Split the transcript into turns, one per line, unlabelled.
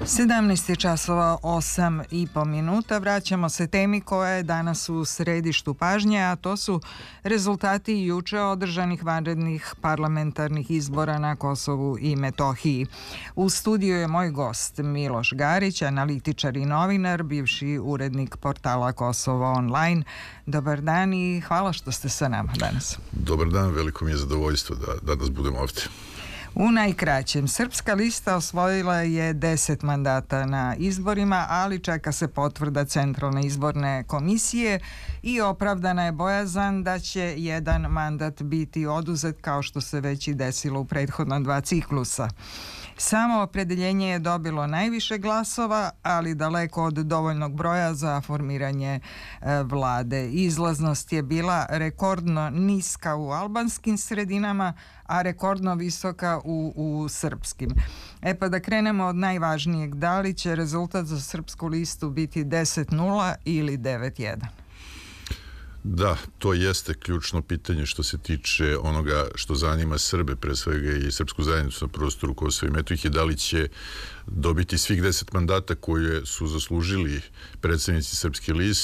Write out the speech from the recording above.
17 je časova 8,5 minuta. Vraćamo se temi koja je danas u središtu pažnje, a to su rezultati juče održanih vanrednih parlamentarnih izbora na Kosovu i Metohiji. U studiju je moj gost Miloš Garić, analitičar i novinar, bivši urednik portala Kosovo online. Dobar dan i hvala što ste sa nama danas.
Dobar dan, veliko mi je zadovoljstvo da danas budem ovdje.
U najkraćem, Srpska lista osvojila je 10 mandata na izborima, ali čeka se potvrda Centralne izborne komisije i opravdana je bojazan da će jedan mandat biti oduzet, kao što se već i desilo u prethodna 2 ciklusa. Samo opredeljenje je dobilo najviše glasova, ali daleko od dovoljnog broja za formiranje vlade. Izlaznost je bila rekordno niska u albanskim sredinama, a rekordno visoka u srpskim. Pa da krenemo od najvažnijeg. Da li će rezultat za Srpsku listu biti 10-0 ili 9-1?
Da, to jeste ključno pitanje što se tiče onoga što zanima Srbe, pre svega i srpsku zajednicu na prostoru Kosova i Metohije, da li će dobiti svih 10 mandata koje su zaslužili predstavnici Srpske liste